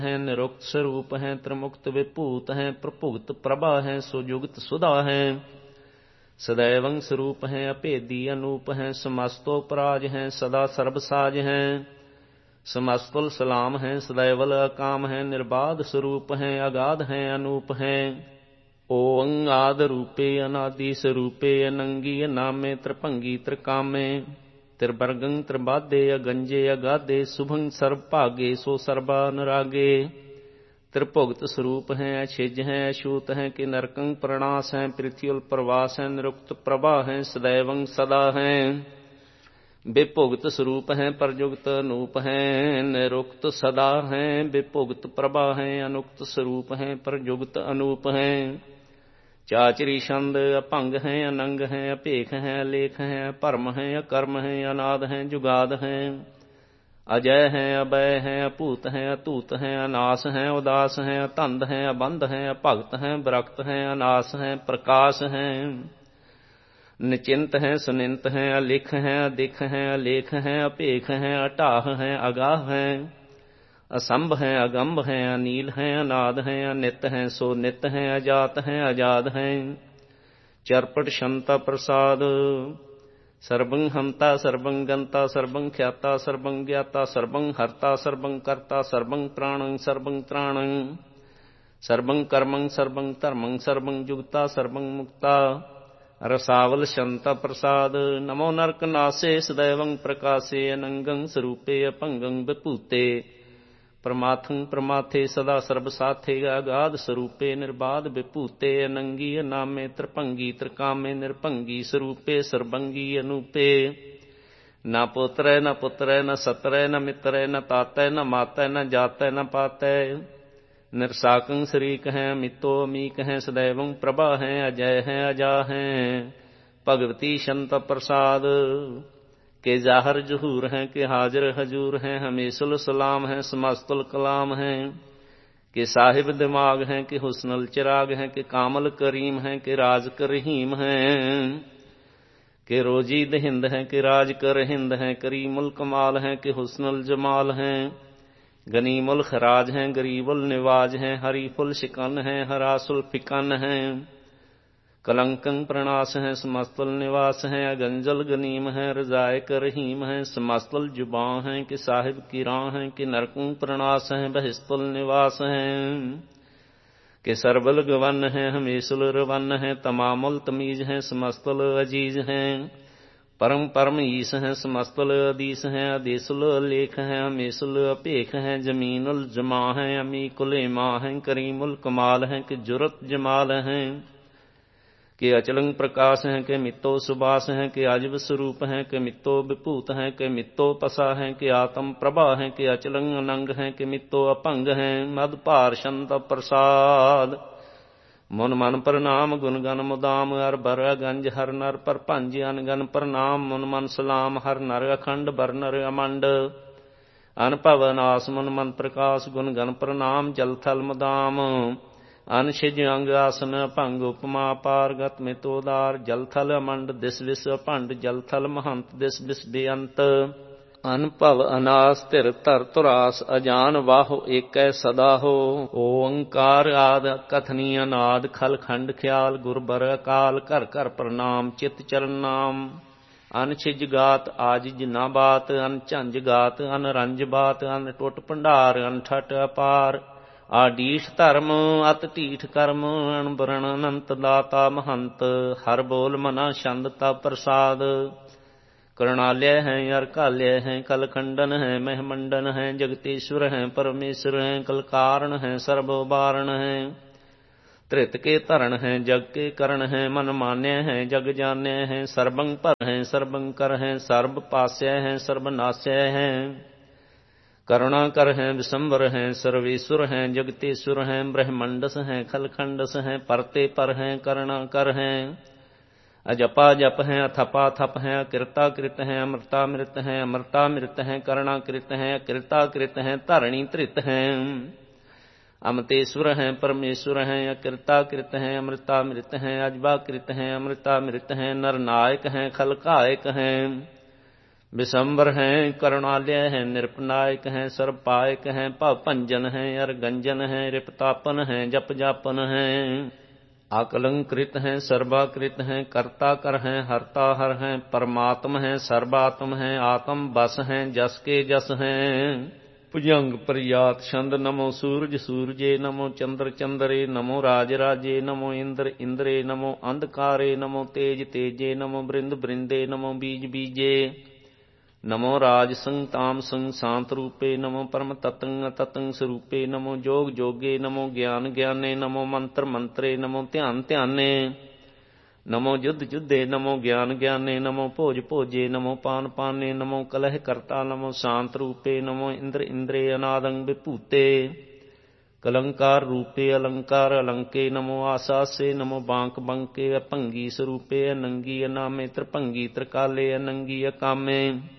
है निरुक्त स्वरूप है त्रिमुक्त विभूत है प्रभुगत प्रभा है सुजुगत सुधा है सदैवं स्वरूप है अभेदी अनूप है समस्तो पराज है सदा सर्वसाज है समस्तुल सलाम है सदैवल अकाम है निर्बाध स्वरूप है अगाध है अनूप है ओं आद रूपे अनादि स्वरूपे अनंगी नामे त्रिभंगी त्रिकामे त्रिवर्गं त्रिबाधे अगंजे अगाधे शुभं सर्वभागे सो सर्वा अनुरागे त्रिभुगत स्वरूप है छिज है अछूत है कि नरकं प्रणास है पृथ्वी प्रवास है निरुक्त प्रभा है सदैवं सदा है विभुगत स्वरूप है परजुगत अनूप है निरुक्त सदा है विभुगत प्रभा है अनुक्त स्वरूप है परजुगत अनूप है चाचरी छंद अभंग है अनंग है अपेख है अलेख है भरम है अकर्म है अनाद है जुगाद है अजय है अभय है अभूत है अतूत है अनास है उदास है अतंद है अबंध है भगत है विरक्त है अनास है प्रकाश है निचिंत है सुनिंत है अलिख है अधिख है अलेख है अपेख है अटाह है अगाह है असंभ है अगंभ है अनील है अनाद है अनित है सो नित है अजात है आजाद है चरपट क्षमता प्रसाद सर्वं हंता सर्वं गंता सर्वं ख्याता सर्वं ज्ञाता सर्वं हर्ता सर्वं कर्ता सर्वं प्राणं सर्वं त्राणं सर्वं कर्मं सर्वं धर्मं सर्वं जुगता सर्वं मुक्ता रसावल शंता प्रसाद नमो नरक नासे सदैवं प्रकाशे अनंगं स्वरूपे अपंगं विभूते प्रमाथं प्रमाथे सदा सर्वसाथे अगाध स्वरूपे निर्बाध विभूते अनंगी नामे त्रिभंगी त्रिकामे निर्भंगी स्वरूपे सर्वंगी अनूपे न पुत्र न पुत्र न सत्र न मित्र न तातै न मातै न जातै न पातै निरसाकं शरीक है मितो अमीक है सदैवं प्रभा है अजय है अजा है भगवती शंत प्रसाद के जाहर जहूर हैं के हाजिर हजूर हैं हमेशुल सलाम हैं समस्तुल कलाम हैं के साहिब दिमाग हैं के हुस्नुल चिराग हैं के कामल करीम हैं के राज कर रहीम हैं के रोजी दहिंद हैं के राज कर हिंद हैं करीमुल कमाल हैं के हुस्नुल जमाल हैं गनीमुल खराज हैं गरीबुल निवाज हैं हरीफुल शिकन हैं हरासुल फिकन हैं कलंकं प्रणास है समस्तुल निवास है गंजल गनीम है रजाय कर रहीम है समस्तुल जुबां है कि साहिब की राह है कि नरकुं प्रणास है बहिस्तुल निवास है कि सरबल गवन है हमेशुल रवन है तमामुल तमीज है समस्तुल अजीज है परम परम ईस है समस्तुल अदीस है अदेसुल लेख है हमेशुल अपेख है जमीनुल जमा है अमी कुलेमा है करीमुल कमाल है कि जुरत जमाल है के अचलंग प्रकाश है के मित्तो सुबास है के अजब स्वरूप है के मित्तो विभूत है के मित्तो पसा है के आत्म प्रभा है के अचलंग अनंग है के मित्तो अपंग है मद भार शंत प्रसाद मन मन प्रणाम गुण गण मुदाम हर बर गंज हर नर पर पंज अनगन प्रणाम मन मन सलाम हर नर अखंड बर नर अमंड अनभव नास मन मन प्रकाश गुण गण प्रणाम जल थल मुदाम अनशिज अंग आसन भंग उपमा पारगत में तोदार जल थल अमंड दिस विस भंड जल थल महंत दिस विस बेअंत अनभव अनास तिर तर तुरास अजान वाहो एकै सदा हो ओंकार आद कथनी अनाद खल खंड ख्याल गुरबर अकाल कर कर प्रणाम चित चरण नाम अनछिज गात आजिज ना बात अनझंझ गात अनरंज बात अन टुट भंडार अनठट अपार आडीठ धर्म अत ढीठ कर्म अणबरण अनंत दाता महंत हर बोल मना छंद तब प्रसाद करुणालय है अर्कालय है कलखंडन है महमंडन है जगतीश्वर है परमेश्वर है कलकारण है सर्वोबारण है त्रित के तरण है जग के करण है मन मान्य है जग जान्य है सर्वं पर है सर्वंकर है सर्व पास्य है सर्वनाश्य है करुणा कर हैं विशंबर हैं सर्वेश्वर हैं जगतेश्वर हैं ब्रह्मंडस हैं खलखंडस हैं परते पर हैं करुणा कर हैं अजपा जप हैं अथपा थप हैं अकृता कृत हैं अमृतामृत हैं अमृतामृत हैं करुणाकृत हैं अकृताकृत हैं धरणी धृत हैं अमतेश्वर हैं परमेश्वर हैं अकृताकृत हैं अमृतामृत हैं अजबाकृत हैं अमृतामृत हैं नरनायक हैं खलकायक हैं विशंबर हैं करुणालय हैं निरपनायक हैं सर्वपायक हैं भव भंजन हैं अरगंजन हैं रिपतापन हैं जप जापन हैं आकलंकृत हैं सर्वाकृत हैं कर्ता कर हैं हरता हर हैं परमात्म हैं सर्वात्म हैं आत्म बस हैं जस के जस हैं भुजंग प्रयात छंद नमो सूरज सूरजे नमो चंद्र चंद्रे नमो राज राजे नमो इंद्र इंद्रे नमो अंधकारे नमो तेज तेजे नमो बृंद बृंदे नमो बीज बीजे नमो राज संग ताम संग शांत रूपे नमो परम ततंग ततंग स्वरूपे नमो जोग जोगे नमो ज्ञान ज्ञाने नमो मंत्र मंत्रे नमो ध्यान ध्याने नमो युद्ध युद्धे नमो ज्ञान ज्ञाने नमो भोज भोजे नमो पान पाने नमो कलह कर्ता नमो शांत रूपे नमो इंद्र इंद्रे अनादंग विभूते कलंकार रूपे अलंकार अलंके नमो आसासे नमो बांक बंके अभंगी स्वरूपे अनंगी अनामे त्रिभंगी त्रिकाले अनंगी अकामे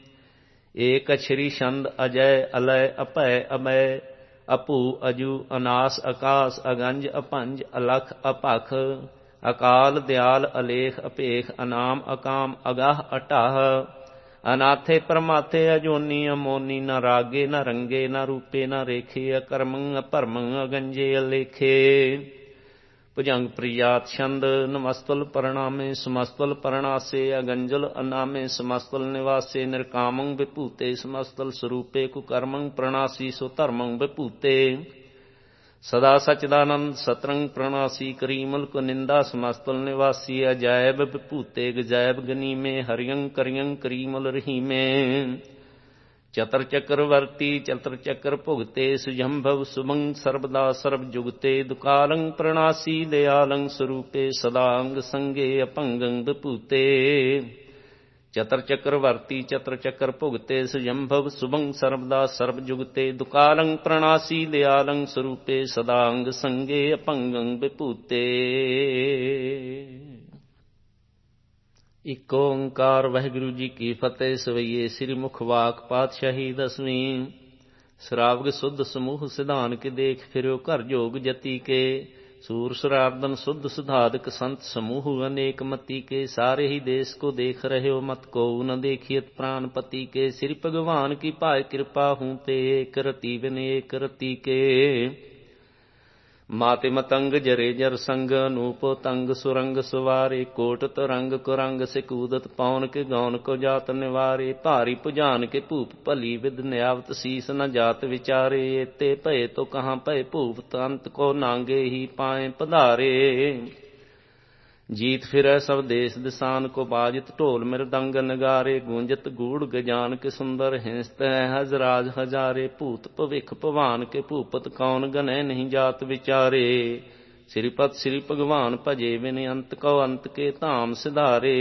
एक अक्षरी छंद अजय अलय अपय अमय अपू अजू अनास आकाश अगंज अपंज अलख अपख अकाल दयाल अलेख अपेख अनाम अकाम अगाह अटाह अनाथे परमाथे अजोनी अमोनी न रागे न रंगे न रूपे न रेखे अकर्मं अपरमं अगंजे अलेखे भुजंग प्रियात छंद नमस्तुल परणामे समस्तुल परणासे अगंजल अनामे समस्तुल निवासे निर्कामं विभूते समस्तुल स्वरूपे कुकर्मं प्रणासी सो धर्मं विभूते सदा सचिदानंद सतरंग प्रणासी करीमल को निंदा समस्तुल निवासी अजैब विभूते गजैब गनी में हरियं करियं करीमल रही में चतर चक्रवर्ती चतर चक्र भुगते सुजंभव सुभंग सर्वदा सर्व जुगते दुकालं प्रणासी दयालं स्वरूपे सदांग संगे अपंगं विभूते चतर चक्रवर्ती चतर चक्र भुगते सुजंभव सुभंग सर्वदा सर्व जुगते दुकालं प्रणासी दयालं स्वरूपे सदांग संगे अपंगं विभूते। इक ओंकार वाहिगुरु जी की फतेह। सवैये श्री मुखवाक पातशाही दसवीं। श्रावग शुद्ध समूह सिधान के देख फिरो घर जोग जति के सूर सुरार्दन शुद्ध सुधादक संत समूह अनेक मति के सारे ही देश को देख रहे हो मत को न देखियत प्राणपति के श्री भगवान की पाय कृपा हूँ ते एक रति बिन एक रति के माते मतंग जरे जर संग अनूप तंग सुरंग सुवारे कोट तरंग कुरंग से कूदत पौन के गौन को जात निवारे भारी पुजान के भूप भली विद न्यावत शीस न जात विचारे एते भय तो कहाँ भय भूप अंत को नांगे ही पाए पधारे जीत फिरै सब देश दिसान को बाजित ढोल मृदंग नगारे गूंजत गूढ़ गजान के सुंदर हिंसत हजराज हजारे भूत भविख भवान के भूपत कौन गने नहीं जात विचारे श्रीपत श्री भगवान भजे बिन अंत को अंत के धाम सिधारे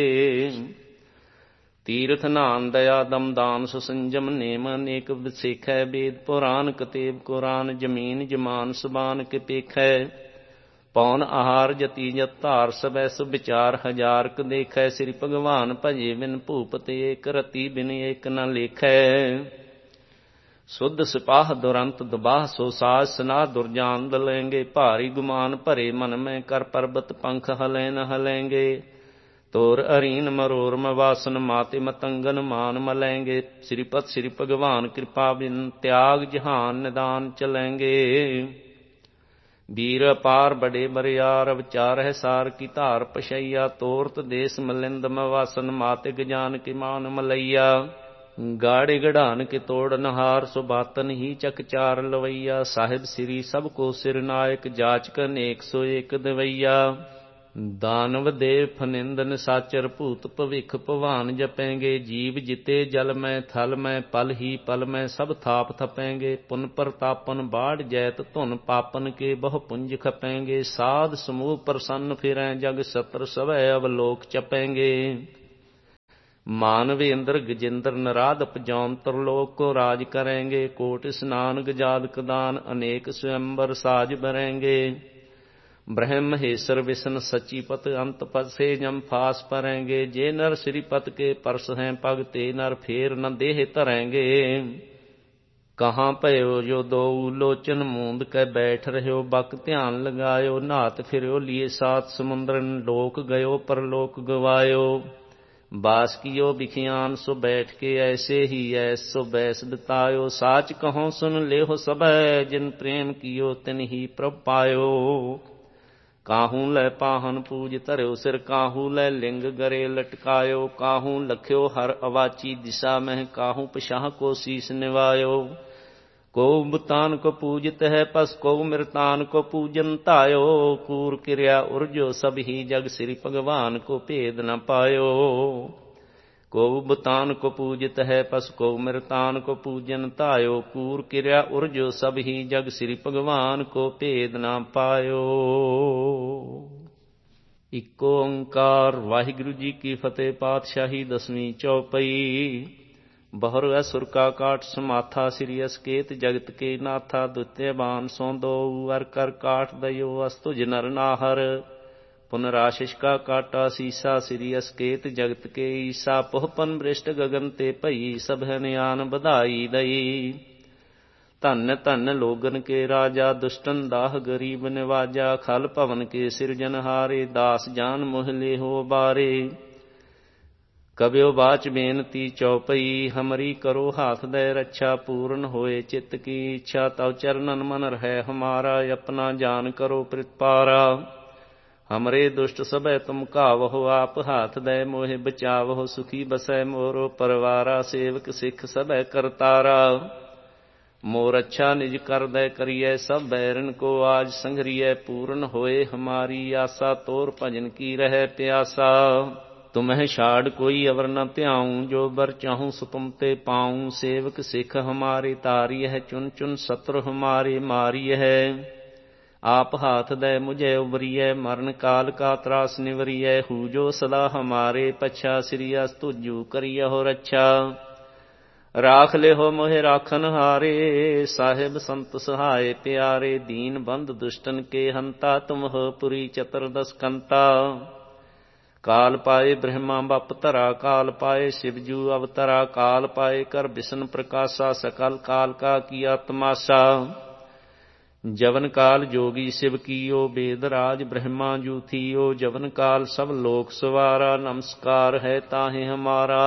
तीर्थ नान दया दम दान सुसंजम नेम अनेक विसेख वेद पुराण कतेब कुरान जमीन जमान सुबान के पेख पौन आहार जति जत धार सबै सुब विचार हजार क देखै श्री भगवान भजे बिन भूपत एक रति बिन एक न लेखै शुद्ध सिपाह दुरंत दुबाह सो साज सना दुर्जान दलेंगे भारी गुमान भरे मन में कर पर्वत पंख हलै न हलेंगे तोर अरीन मरोर मवासन माते मतंगन मान मलेंगे श्रीपत श्री भगवान कृपा बिन त्याग जहान निदान चलेंगे वीर अपार बड़े बरियार अवचार है सार की धार पशैया तोरत देश मलिंद मवासन माते गजान के मान मलैया गाड़े गढ़ान के तोड़ नहार सुबातन ही चक चार लवैया साहिब श्री सबको सिर नायक जाचक अनेक सो एक दवैया दानव देव फनिंद निसाचर भूत भविख भवान जपेंगे जीव जिते जल में थल में पल ही पल में सब थाप थपेंगे पुन प्रतापन बाढ़ जैत धुन पापन के बहु पुंज खपेंगे साध समूह प्रसन्न फिरें जग सत्र सवै अवलोक चपेंगे मानव इंद्र गजेंद्र नराधप जौन त्रिलोक को राज करेंगे कोट स्नान गजाद कदान अनेक स्वयंवर साज बरेंगे ब्रह्म हेसर विष्ण सचीपत अंत पद से जम फास परेंगे जे नर श्रीपत के परस हैं पग ते नर फेर न देह तरेंगे कहाँ पयो जो दो लोचन मूंद के बैठ रहो बक ध्यान लगायो नात फिरो लिए सात समुद्र लोक गयो परलोक गवायो बास कियो बिखियान सो बैठ के ऐसे ही ऐसो बैस बितायो। साच कहो सुन लेहो सबै जिन प्रेम कियो तिन ही प्रभ पायो। काहू लै पाहन पूज धर्यो सिर काहू लै लिंग गरे लटकायो। काहू लख्यो हर अवाची दिशा मह काहू पछाह को शीस निवायो। को बुतान को पूजत है पस को मृतान को पूजन तायो। कूर क्रिया उर्जो सब ही जग श्री भगवान को भेद न पायो। को बुतान को पूजत है पस को मृतान को पूजन तायो। कूर क्रिया उर्जो सब ही जग श्री भगवान को भेद न पायो। इको ओंकार। वाहिगुरु जी की फतेह। पातशाही 10वीं चौपाई। बहुर असुर का काट समाथा श्री असकेत जगत के नाथा। द्वितीय बान सो दो अर कर काट दयो अस्तुज नर नाहर। पुनराशिष का काटा सीसा श्री असकेत जगत के ईसा। पोहपन भ्रिष्ट गगन ते भई सब हनयान बधाई दई। धन धन लोगन के राजा दुष्टन दाह गरीब निवाजा। खल पवन के सिरजनहारे दास जान मोहले हो बारे। कब्यो बाच बेनती चौपई हमरी करो हाथ दे रक्षा। पूर्ण होए चित्त की इच्छा तव चरणन मन रहे हमारा। अपना जान करो प्रतिपारा। हमरे दुष्ट सबे तुम कावहो आप हाथ दे मोहे बचावहो। सुखी बसै मोरो परवारा सेवक सिख सबे करतारा। मोर अच्छा निज कर दे करिए सब बैरन को आज संघरिए। पूर्ण होए हमारी आशा तोर भजन की रहे प्यासा। तुम्हें छाड़ कोई अवर न त्याऊं जो बर चाहूं सो तुम ते पाऊं। सेवक सिख हमारे तारी है चुन चुन शत्रु हमारे मारी है। आप हाथ दे मुझे उबरिय मरण काल का त्रास निवरिय। हूजो सदा हमारे पच्छा श्री अस तुझू करिय हो रक्षा। राख ले हो मोहे राखन हारे साहिब संत सहाय प्यारे। दीन बंद दुष्टन के हंता तुम हो पुरी चतुर्दश कंता। काल पाए ब्रह्मा बप धरा काल पाए शिवजू अवतरा। काल पाए कर विष्णु प्रकाशा सकल काल का किया तमाशा। जवन काल जोगी शिव कियो वेद राज ब्रह्मा जू थियो। जवन काल सब लोक सवारा नमस्कार है ताहे हमारा।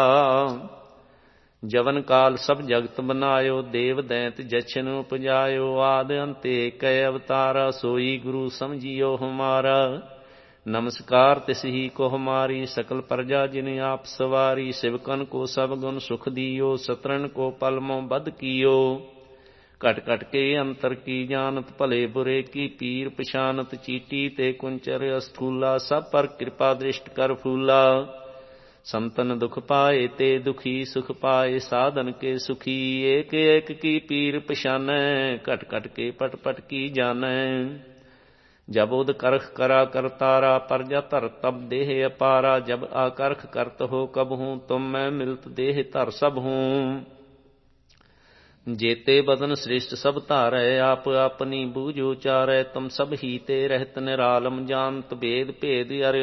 जवन काल सब जगत बनायो देव दैत जछन उपजायो। आद अंते कै अवतारा सोई गुरु समझियो हमारा। नमस्कार तिस ही को हमारी सकल प्रजा जिन आप सवारी। शिवकन को सब गुण सुख दियो सतरन को पलमों बद कियो। कट कट के अंतर की जानत भले बुरे की पीर पछानत। चीटी ते कुंचर अस्थूला सब पर कृपा दृष्ट कर फूला। संतन दुख पाए ते दुखी सुख पाए साधन के सुखी। एक एक की पीर पछानै कट कट के पट पट की जानै। जब उद करख करा करतारा परजा धर तब देह अपारा। जब आकर्ख करत हो कब हूँ तुम मैं मिलत देह धर सब हूँ। जेते बदन श्रेष्ठ सब धारै आप अपनी बूझ उचारै। तुम सब ही ते रहत निरालम जानत भेद भेद अर